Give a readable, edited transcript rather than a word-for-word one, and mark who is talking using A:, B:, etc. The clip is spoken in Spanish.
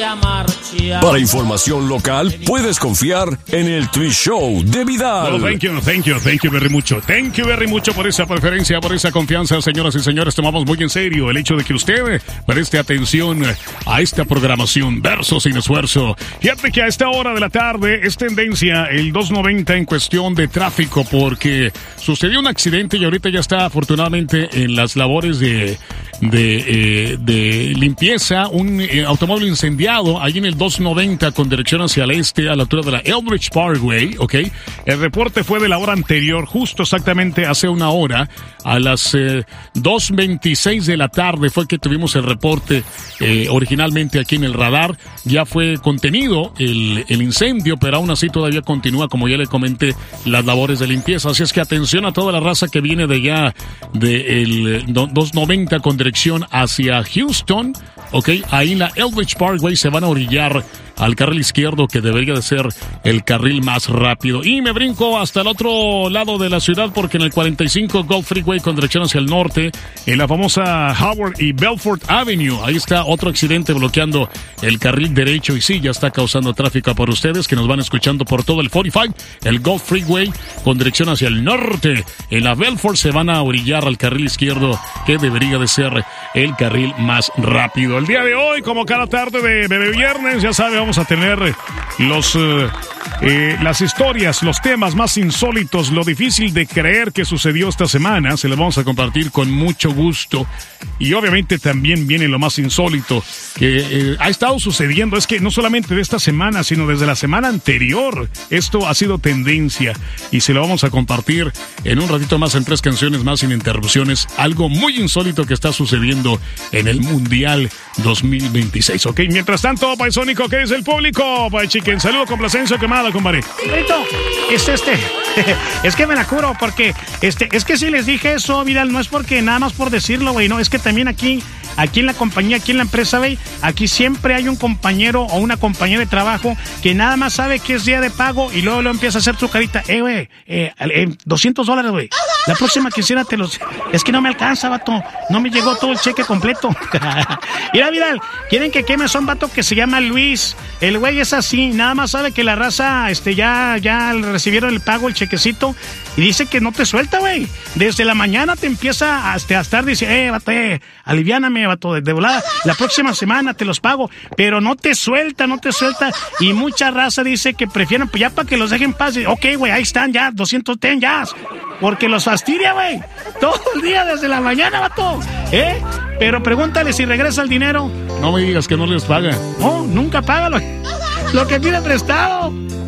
A: Para información local, puedes confiar en el Twitch Show de Vidal.
B: Well, thank you very mucho. Thank you very mucho por esa preferencia, por esa confianza, señoras y señores. Tomamos muy en serio el hecho de que usted preste atención a esta programación Verso Sin Esfuerzo. Fíjate que a esta hora de la tarde es tendencia el 290 en cuestión de tráfico porque sucedió un accidente y ahorita ya está afortunadamente en las labores de limpieza, un automóvil incendiado ahí en el 290 con dirección hacia el este a la altura de la Eldridge Parkway, ¿ok? El reporte fue de la hora anterior, justo exactamente hace una hora, a las 2:26 de la tarde fue que tuvimos el reporte originalmente aquí en el radar. Ya fue contenido el incendio, pero aún así todavía continúa, como ya le comenté, las labores de limpieza. Así es que atención a toda la raza que viene de allá del 290 con dirección hacia Houston, ok, ahí en la Eldridge Parkway se van a orillar al carril izquierdo, que debería de ser el carril más rápido. Y me brinco hasta el otro lado de la ciudad, porque en el 45 Gulf Freeway con dirección hacia el norte, en la famosa Howard y Belfort Avenue, ahí está otro accidente bloqueando el carril derecho, y sí, ya está causando tráfico para ustedes que nos van escuchando por todo el 45, el Gulf Freeway con dirección hacia el norte. En la Belfort se van a orillar al carril izquierdo, que debería de ser el carril más rápido. El día de hoy, como cada tarde de viernes, ya sabe, vamos a tener las historias, los temas más insólitos, lo difícil de creer que sucedió esta semana. Se los vamos a compartir con mucho gusto. Y obviamente también viene lo más insólito que ha estado sucediendo. Es que no solamente de esta semana, sino desde la semana anterior. Esto ha sido tendencia y se lo vamos a compartir en un ratito más, en 3 canciones más sin interrupciones. Algo muy insólito que está sucediendo en el Mundial 2026. Ok, mientras tanto, paisónico, ¿qué es el público? Pai Chicken, saludo, complacencia, quemada, compadre.
C: Es que me la curo porque es que si les dije eso, Vidal, no es porque nada más por decirlo, güey, no, es que también aquí en la compañía, aquí en la empresa, güey, aquí siempre hay un compañero o una compañera de trabajo que nada más sabe que es día de pago y luego empieza a hacer su carita, güey, $200, güey. La próxima quincena es que no me alcanza, vato, no me llegó todo el cheque completo. Mira, Vidal, quieren que queme a un vato que se llama Luis. El güey es así, nada más sabe que la raza, ya recibieron el pago, el chequecito, y dice que no te suelta, güey. Desde la mañana te empieza a estar diciendo, vato, aliviáname, vato, de volada, la próxima semana te los pago, pero no te suelta, y mucha raza dice que prefieren, pues ya para que los dejen en paz. Ok, güey, ahí están ya, 200 ten ya, porque los fastidia, güey, todo el día desde la mañana, vato, pero pregúntale si regresa el dinero.
B: No me digas que no les paga.
C: No, nunca paga lo que pide prestado.